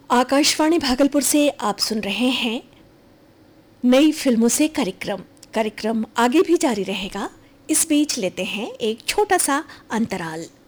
आकाशवाणी भागलपुर से आप सुन रहे हैं नई फिल्मों से कार्यक्रम आगे भी जारी रहेगा। इस बीच लेते हैं एक छोटा सा अंतराल।